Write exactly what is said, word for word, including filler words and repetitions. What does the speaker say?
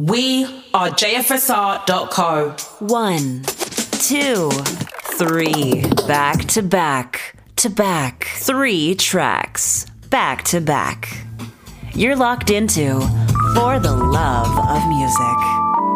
We are J F S R dot co. One, two, three, back to back, to back. Three tracks, back to back. You're locked into For the Love of Music.